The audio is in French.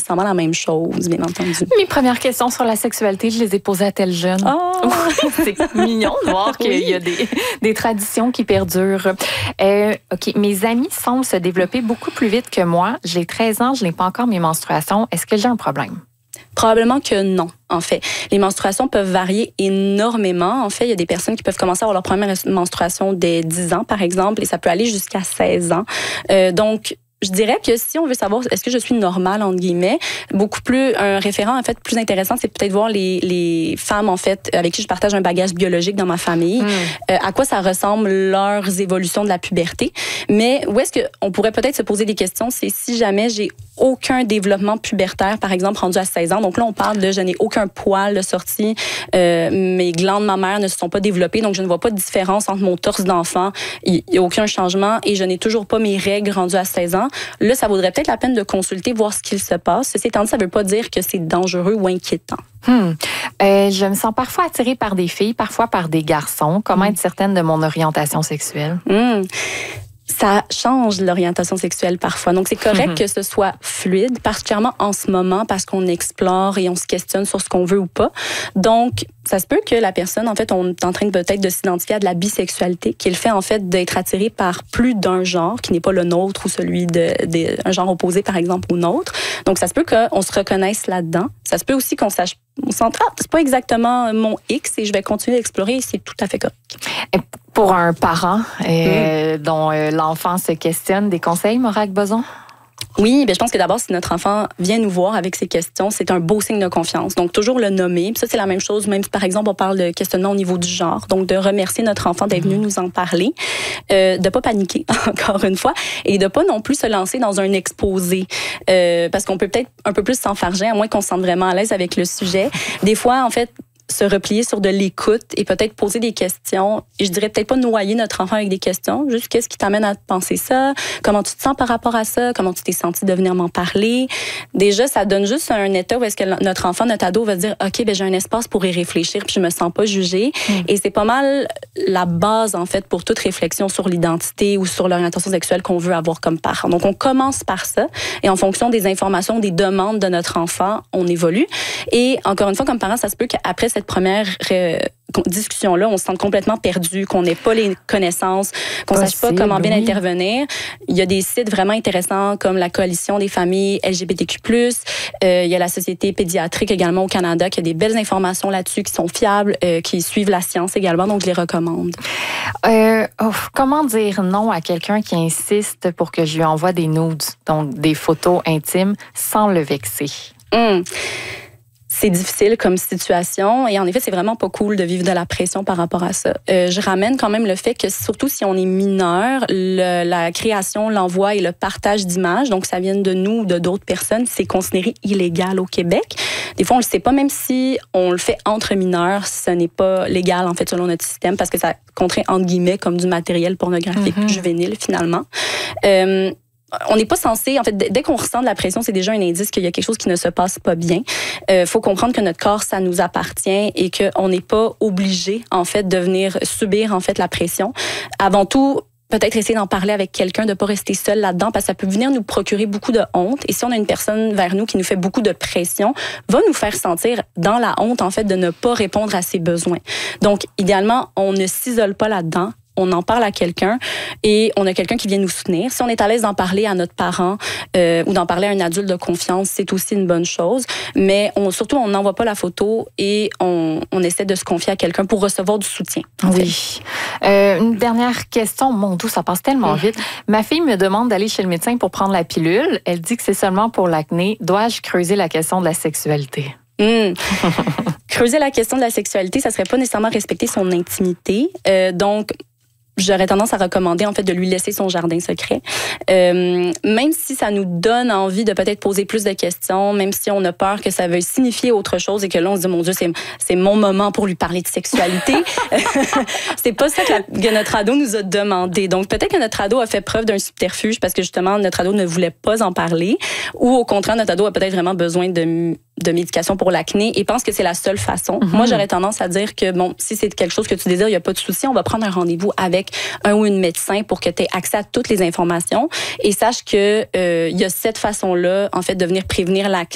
nécessairement la même chose, bien entendu. Mes premières questions sur la sexualité, je les ai posées à tel jeune. Oh! C'est mignon de voir qu'il y a des traditions qui perdurent. OK, mes amis semblent se développer beaucoup plus vite que moi. J'ai 13 ans, je n'ai pas encore mes menstruations. Est-ce que j'ai un problème? Probablement que non, en fait. Les menstruations peuvent varier énormément. En fait, il y a des personnes qui peuvent commencer à avoir leur première menstruation dès 10 ans, par exemple, et ça peut aller jusqu'à 16 ans. Donc, je dirais que si on veut savoir est-ce que je suis normale, entre guillemets, beaucoup plus, un référent, en fait, plus intéressant, c'est peut-être voir les femmes, en fait, avec qui je partage un bagage biologique dans ma famille, à quoi ça ressemble leurs évolutions de la puberté. Mais où est-ce qu'on pourrait peut-être se poser des questions, c'est si jamais j'ai aucun développement pubertaire, par exemple, rendu à 16 ans. Donc là, on parle de je n'ai aucun poil sorti, mes glandes mammaires ne se sont pas développées, donc je ne vois pas de différence entre mon torse d'enfant, il n'y a aucun changement et je n'ai toujours pas mes règles rendues à 16 ans. Là, ça vaudrait peut-être la peine de consulter, voir ce qu'il se passe. Ceci étant dit, ça ne veut pas dire que c'est dangereux ou inquiétant. Je me sens parfois attirée par des filles, parfois par des garçons. Comment être certaine de mon orientation sexuelle? Ça change l'orientation sexuelle parfois. Donc, c'est correct que ce soit fluide, particulièrement en ce moment, parce qu'on explore et on se questionne sur ce qu'on veut ou pas. Donc, ça se peut que la personne, en fait, on est en train peut-être de s'identifier à de la bisexualité, qui est le fait, en fait, d'être attiré par plus d'un genre, qui n'est pas le nôtre ou celui d'un genre opposé, par exemple, au nôtre. Donc, ça se peut qu'on se reconnaisse là-dedans. Ça se peut aussi qu'on sache, on sent, c'est pas exactement mon X et je vais continuer d'explorer et c'est tout à fait correct. Pour un parent dont l'enfant se questionne, des conseils, Morag Boson? Oui, bien, je pense que d'abord, si notre enfant vient nous voir avec ses questions, c'est un beau signe de confiance. Donc, toujours le nommer. Puis ça, c'est la même chose, même si, par exemple, on parle de questionnement au niveau du genre. Donc, de remercier notre enfant d'être venu nous en parler, de pas paniquer, encore une fois, et de pas non plus se lancer dans un exposé. Parce qu'on peut peut-être un peu plus s'enfarger, à moins qu'on se sente vraiment à l'aise avec le sujet. Des fois, en fait, se replier sur de l'écoute et peut-être poser des questions. Et je dirais peut-être pas noyer notre enfant avec des questions, juste qu'est-ce qui t'amène à penser ça? Comment tu te sens par rapport à ça? Comment tu t'es senti de venir m'en parler? Déjà, ça donne juste un état où est-ce que notre enfant, notre ado va dire, OK, ben j'ai un espace pour y réfléchir puis je me sens pas jugée. Et c'est pas mal la base, en fait, pour toute réflexion sur l'identité ou sur l'orientation sexuelle qu'on veut avoir comme parent. Donc, on commence par ça et en fonction des informations, des demandes de notre enfant, on évolue. Et encore une fois, comme parent, ça se peut qu'après cette première discussion-là, on se sente complètement perdu, qu'on n'ait pas les connaissances, qu'on ne sache pas comment bien intervenir. Il y a des sites vraiment intéressants comme la Coalition des familles LGBTQ+. Il y a la Société pédiatrique également au Canada qui a des belles informations là-dessus, qui sont fiables, qui suivent la science également, donc je les recommande. Comment dire non à quelqu'un qui insiste pour que je lui envoie des nudes, donc des photos intimes, sans le vexer? C'est difficile comme situation et en effet, c'est vraiment pas cool de vivre de la pression par rapport à ça. Je ramène quand même le fait que surtout si on est mineur, la création, l'envoi et le partage d'images, donc ça vient de nous ou de d'autres personnes, c'est considéré illégal au Québec. Des fois, on le sait pas, même si on le fait entre mineurs, ce n'est pas légal en fait selon notre système parce que ça contraint entre guillemets comme du matériel pornographique juvénile finalement. On n'est pas censé, en fait, dès qu'on ressent de la pression, c'est déjà un indice qu'il y a quelque chose qui ne se passe pas bien. Faut comprendre que notre corps, ça nous appartient et qu'on n'est pas obligé, en fait, de venir subir, en fait, la pression. Avant tout, peut-être essayer d'en parler avec quelqu'un, de pas rester seul là-dedans, parce que ça peut venir nous procurer beaucoup de honte. Et si on a une personne vers nous qui nous fait beaucoup de pression, va nous faire sentir dans la honte, en fait, de ne pas répondre à ses besoins. Donc, idéalement, on ne s'isole pas là-dedans. On en parle à quelqu'un et on a quelqu'un qui vient nous soutenir. Si on est à l'aise d'en parler à notre parent ou d'en parler à un adulte de confiance, c'est aussi une bonne chose. Mais surtout, on n'envoie pas la photo et on essaie de se confier à quelqu'un pour recevoir du soutien. Oui. Une dernière question. Mon Dieu, ça passe tellement vite. Ma fille me demande d'aller chez le médecin pour prendre la pilule. Elle dit que c'est seulement pour l'acné. Dois-je creuser la question de la sexualité? Creuser la question de la sexualité, ça serait pas nécessairement respecter son intimité. Donc, j'aurais tendance à recommander en fait de lui laisser son jardin secret. Même si ça nous donne envie de peut-être poser plus de questions, même si on a peur que ça veuille signifier autre chose et que là on se dit mon Dieu c'est mon moment pour lui parler de sexualité. C'est pas ça que notre ado nous a demandé. Donc peut-être que notre ado a fait preuve d'un subterfuge parce que justement notre ado ne voulait pas en parler ou au contraire notre ado a peut-être vraiment besoin de médication pour l'acné et pense que c'est la seule façon. Moi, j'aurais tendance à dire que, bon, si c'est quelque chose que tu désires, il n'y a pas de souci, on va prendre un rendez-vous avec un ou une médecin pour que tu aies accès à toutes les informations et sache que il y a cette façon-là, en fait, de venir prévenir l'acné